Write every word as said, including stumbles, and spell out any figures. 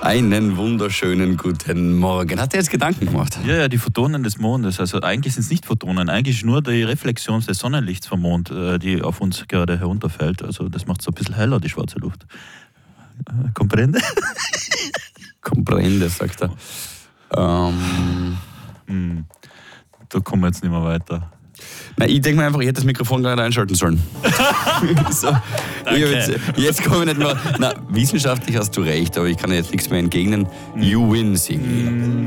Einen wunderschönen guten Morgen. Hat er jetzt Gedanken gemacht? Ja, ja, die Photonen des Mondes. Also eigentlich sind es nicht Photonen, eigentlich nur die Reflexion des Sonnenlichts vom Mond, die auf uns gerade herunterfällt. Also das macht es so ein bisschen heller, die schwarze Luft. Comprende? Comprende, sagt er. Ähm... Hm, da kommen wir jetzt nicht mehr weiter. Nein, ich denke mir einfach, ich hätte das Mikrofon gerade einschalten sollen. so. Ich jetzt, jetzt komme ich nicht mehr. Na, wissenschaftlich hast du recht, aber ich kann jetzt nichts mehr entgegnen. You win, Sigi.